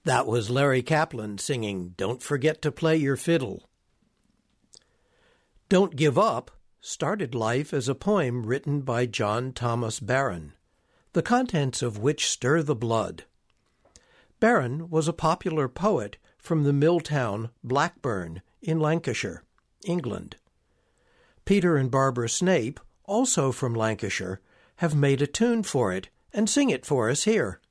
That was Larry Kaplan singing Don't Forget to Play Your Fiddle. Don't Give Up started life as a poem written by John Thomas Barron, the contents of which stir the blood. Barron was a popular poet from the mill town Blackburn in Lancashire, England. Peter and Barbara Snape, also from Lancashire, have made a tune for it and sing it for us here.